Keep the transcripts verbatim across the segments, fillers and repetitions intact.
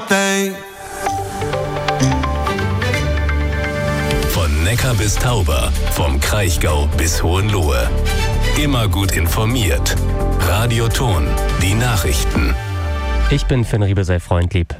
thing. Von Neckar bis Tauber, vom Kraichgau bis Hohenlohe. Immer gut informiert. Radio Ton, die Nachrichten. Ich bin Finn Riebesell-Freundlieb.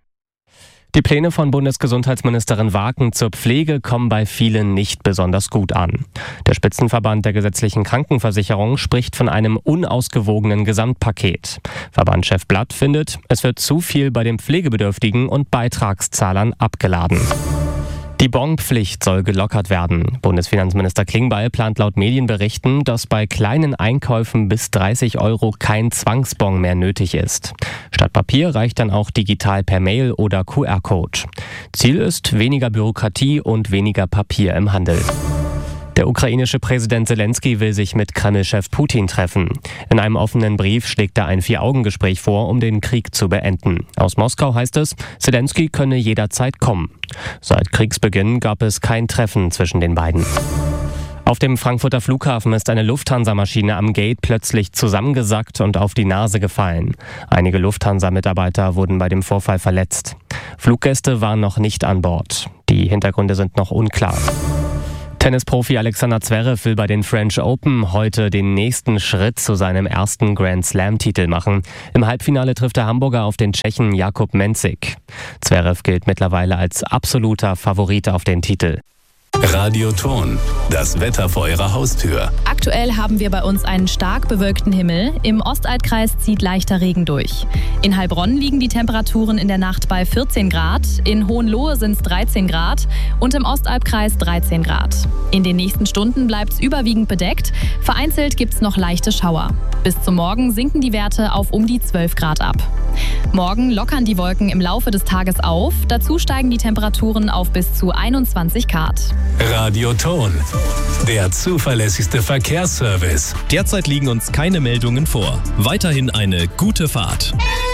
Die Pläne von Bundesgesundheitsministerin Waken zur Pflege kommen bei vielen nicht besonders gut an. Der Spitzenverband der gesetzlichen Krankenversicherung spricht von einem unausgewogenen Gesamtpaket. Verbandschef Blatt findet, es wird zu viel bei den Pflegebedürftigen und Beitragszahlern abgeladen. Die Bonpflicht soll gelockert werden. Bundesfinanzminister Klingbeil plant laut Medienberichten, dass bei kleinen Einkäufen bis dreißig Euro kein Zwangsbon mehr nötig ist. Statt Papier reicht dann auch digital per Mail oder Q R-Code. Ziel ist weniger Bürokratie und weniger Papier im Handel. Der ukrainische Präsident Zelensky will sich mit Kreml-Chef Putin treffen. In einem offenen Brief schlägt er ein Vier-Augen-Gespräch vor, um den Krieg zu beenden. Aus Moskau heißt es, Zelensky könne jederzeit kommen. Seit Kriegsbeginn gab es kein Treffen zwischen den beiden. Auf dem Frankfurter Flughafen ist eine Lufthansa-Maschine am Gate plötzlich zusammengesackt und auf die Nase gefallen. Einige Lufthansa-Mitarbeiter wurden bei dem Vorfall verletzt. Fluggäste waren noch nicht an Bord. Die Hintergründe sind noch unklar. Tennisprofi Alexander Zverev will bei den French Open heute den nächsten Schritt zu seinem ersten Grand Slam-Titel machen. Im Halbfinale trifft der Hamburger auf den Tschechen Jakub Mensik. Zverev gilt mittlerweile als absoluter Favorit auf den Titel. Radio Ton, das Wetter vor Ihrer Haustür. Aktuell haben wir bei uns einen stark bewölkten Himmel. Im Ostalbkreis zieht leichter Regen durch. In Heilbronn liegen die Temperaturen in der Nacht bei vierzehn Grad, in Hohenlohe sind es dreizehn Grad und im Ostalbkreis dreizehn Grad. In den nächsten Stunden bleibt es überwiegend bedeckt, vereinzelt gibt es noch leichte Schauer. Bis zum Morgen sinken die Werte auf um die zwölf Grad ab. Morgen lockern die Wolken im Laufe des Tages auf, dazu steigen die Temperaturen auf bis zu einundzwanzig Grad. Radio Ton, der zuverlässigste Verkehrsservice. Derzeit liegen uns keine Meldungen vor. Weiterhin eine gute Fahrt.